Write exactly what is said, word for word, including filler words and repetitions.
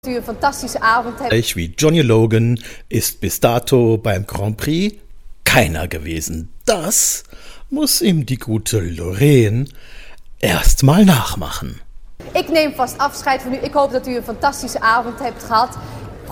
u een fantastische Abend hebt. Gleich wie Johnny Logan ist bis dato beim Grand Prix keiner gewesen. Das muss ihm die gute Loreen erst mal nachmachen. Ik neem vast afscheid van u. Ik hoop dat u een fantastische avond hebt gehad.